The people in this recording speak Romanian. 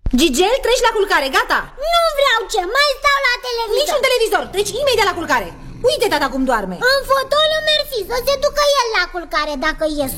Gigel, treci la culcare, gata. Nu vreau, ce, mai stau la televizor. Niciun televizor, treci imediat la culcare. Uite tata cum doarme. În fotoliu mersi, să se ducă el la culcare dacă e